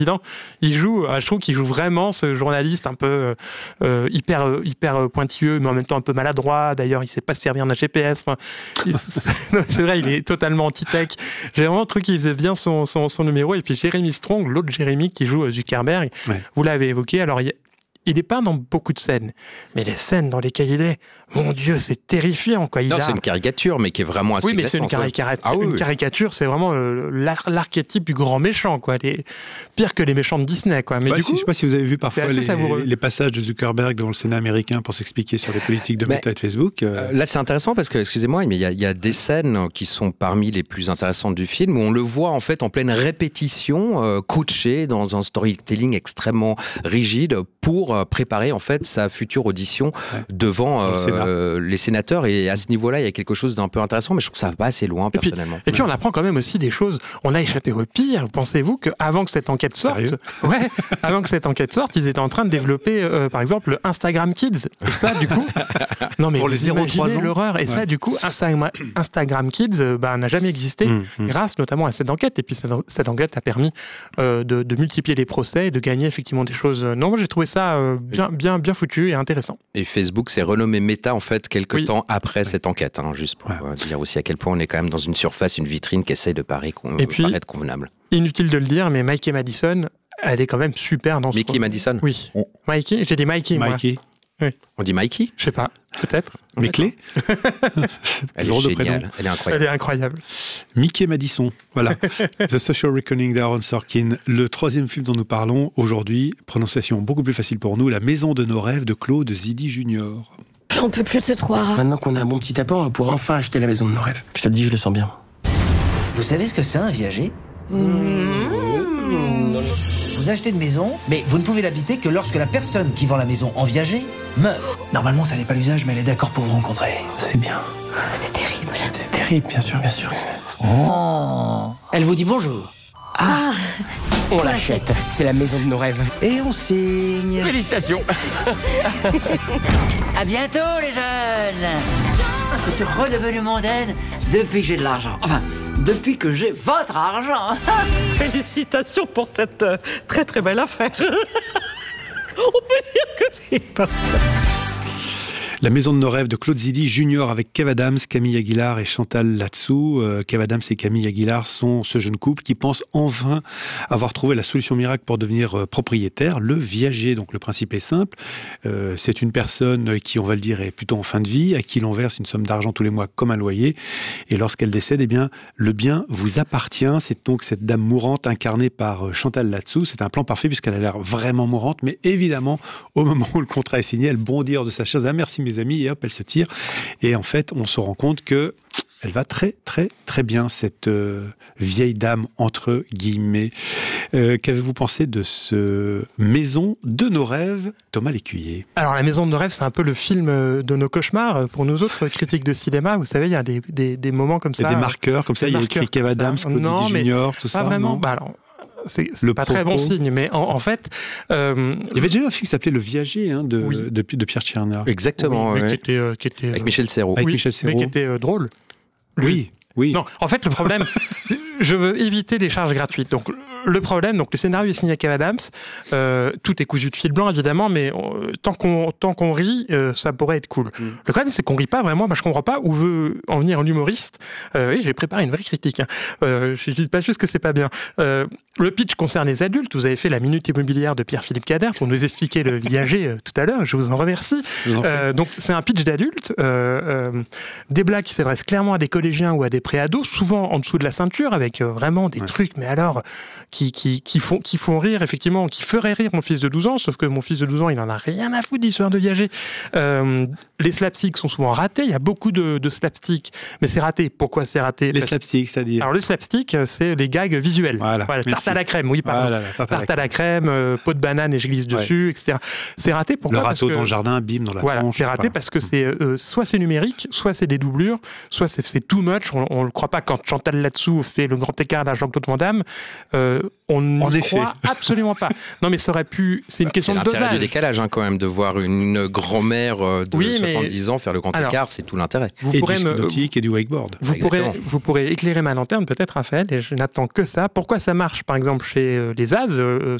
Il joue, je trouve qu'il joue vraiment ce journaliste un peu hyper pointilleux, mais en même temps un peu maladroit. D'ailleurs, il sait pas se servir d'un GPS. Enfin, c'est vrai, il est totalement anti-tech. J'ai vraiment trouvé qu'il faisait bien son numéro. Et puis Jeremy Strong, l'autre Jeremy qui joue Zuckerberg, vous l'avez évoqué. Alors, il n'est pas dans beaucoup de scènes, mais les scènes dans lesquelles il est, mon Dieu, c'est terrifiant, quoi. C'est une caricature, mais qui est vraiment assez Oui, mais c'est une caricature, c'est vraiment l'archétype du grand méchant, quoi. Pire que les méchants de Disney, quoi. Mais je ne sais pas si vous avez vu parfois les passages de Zuckerberg devant le Sénat américain pour s'expliquer sur les politiques de Meta et de Facebook. Là, c'est intéressant parce que, excusez-moi, mais il y a des scènes qui sont parmi les plus intéressantes du film où on le voit en fait en pleine répétition, coaché dans un storytelling extrêmement rigide pour préparer en fait sa future audition devant les sénateurs. Et à ce niveau-là, il y a quelque chose d'un peu intéressant, mais je trouve que ça va pas assez loin personnellement. Et puis on apprend quand même aussi des choses. On a échappé au pire. Pensez-vous qu'avant que cette enquête sorte, ils étaient en train de développer, par exemple, Instagram Kids. Et ça, du coup, non mais pour les 0-3 ans, l'horreur. Et ça, du coup, Instagram Kids n'a jamais existé grâce notamment à cette enquête. Et puis cette enquête a permis de multiplier les procès et de gagner effectivement des choses. Non, moi j'ai trouvé ça bien foutu et intéressant. Et Facebook s'est renommé Meta en fait quelques temps après cette enquête, juste pour dire aussi à quel point on est quand même dans une surface, une vitrine qui essaye de paraître convenable. Inutile de le dire, mais Mikey Madison, elle est quand même super dans Mickey Madison. Oui. Mikey, j'ai dit Mikey. Moi. Oui. On dit Mikey ? Je sais pas, peut-être. Mais clé. Elle est géniale, elle est incroyable. Mickey Madison, voilà. The Social Reckoning d'Aaron Sorkin, le troisième film dont nous parlons aujourd'hui, prononciation beaucoup plus facile pour nous, La Maison de nos rêves de Claude Zidi Jr. J'en peux plus de ce 3 rats. Maintenant qu'on a un bon petit apport, on va pouvoir enfin acheter la maison de nos rêves. Je te le dis, je le sens bien. Vous savez ce que c'est un viager ? Vous achetez une maison, mais vous ne pouvez l'habiter que lorsque la personne qui vend la maison en viager meurt. Normalement, ça n'est pas l'usage, mais elle est d'accord pour vous rencontrer. C'est bien. C'est terrible. C'est terrible, bien sûr. Oh. Elle vous dit bonjour. Ah. On l'achète. C'est la maison de nos rêves. Et on signe. Félicitations. À bientôt, les jeunes. Je suis redevenu mondaine depuis que j'ai de l'argent. Enfin, depuis que j'ai votre argent. Félicitations pour cette très très belle affaire. On peut dire que c'est parfait. La Maison de nos rêves de Claude Zidi Jr. avec Kev Adams, Camille Aguilar et Chantal Latsou. Kev Adams et Camille Aguilar sont ce jeune couple qui pense enfin avoir trouvé la solution miracle pour devenir propriétaire, le viager. Donc le principe est simple. C'est une personne qui, on va le dire, est plutôt en fin de vie, à qui l'on verse une somme d'argent tous les mois comme un loyer. Et lorsqu'elle décède, eh bien, le bien vous appartient. C'est donc cette dame mourante incarnée par Chantal Latsou. C'est un plan parfait puisqu'elle a l'air vraiment mourante. Mais évidemment, au moment où le contrat est signé, elle bondit hors de sa chaise. Ah, merci mes amis, et hop, elle se tire. Et en fait, on se rend compte que elle va très, très, très bien, cette vieille dame, entre guillemets. Qu'avez-vous pensé de ce Maison de nos rêves, Thomas Lécuyer ? Alors, La Maison de nos rêves, c'est un peu le film de nos cauchemars. Pour nous autres critiques de cinéma, vous savez, il y a des moments comme ça. Il y a des marqueurs comme ça, il y a écrit Kev Adams, Claude Zidi Jr., tout ça. Pas vraiment. Non, alors, c'est pas très bon signe, mais en fait... Il y avait déjà un film qui s'appelait Le Viager de Pierre Tchernia. Exactement, oui. Qui était, avec Michel Serrault. Mais qui était drôle. Oui. Non, en fait, le problème, je veux éviter les charges gratuites. Donc, le problème, le scénario est signé à Kev Adams. Tout est cousu de fil blanc, évidemment, mais tant qu'on rit, ça pourrait être cool. Le problème, c'est qu'on rit pas vraiment. Je comprends pas où veut en venir un humoriste. Oui, j'ai préparé une vraie critique. Je dis pas juste que c'est pas bien. Le pitch concerne les adultes. Vous avez fait la minute immobilière de Pierre-Philippe Cader pour nous expliquer le viager tout à l'heure. Je vous en remercie. Donc, c'est un pitch d'adultes. Des blagues qui s'adressent clairement à des collégiens ou à des préados, souvent en dessous de la ceinture, avec vraiment des trucs, mais alors, qui font rire, effectivement, qui feraient rire mon fils de 12 ans, sauf que mon fils de 12 ans, il en a rien à foutre d'histoire de viager. Les slapsticks sont souvent ratés, il y a beaucoup de slapsticks, mais c'est raté. Pourquoi c'est raté ? Les slapsticks, c'est-à-dire ? Alors, les slapsticks, c'est les gags visuels. Voilà, tarte à la crème, oui, pardon. Tarte à la crème, pot de banane et je glisse dessus, etc. C'est raté, pourquoi ? Le râteau dans le jardin, bim, dans la tronche. C'est raté parce que c'est soit c'est numérique, soit c'est des doublures, soit c'est too much. On ne le croit pas quand Chantal Latsou fait le grand écart à Jean-Claude Van Damme. on n'y En effet. croit absolument pas. Non, mais ça aurait pu. C'est une question de l'intérêt dosage. du décalage, hein, quand même, de voir une grand-mère de Oui, mais- 70 ans faire le grand Alors, écart, c'est tout l'intérêt. Vous Et pourrez du ski nautique et du wakeboard. Exactement. vous pourrez éclairer ma lanterne, peut-être, Raphaël, et je n'attends que ça. Pourquoi ça marche, par exemple, chez les As